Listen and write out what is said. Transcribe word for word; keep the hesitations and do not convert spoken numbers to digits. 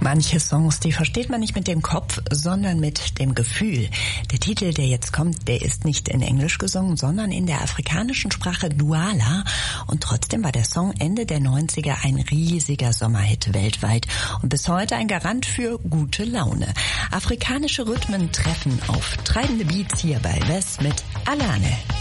Manche Songs, die versteht man nicht mit dem Kopf, sondern mit dem Gefühl. Der Titel, der jetzt kommt, der ist nicht in Englisch gesungen, sondern in der afrikanischen Sprache Douala. Und trotzdem war der Song Ende der neunziger ein riesiger Sommerhit weltweit und bis heute ein Garant für gute Laune. Afrikanische Rhythmen treffen auf treibende Beats hier bei Wes mit Alane.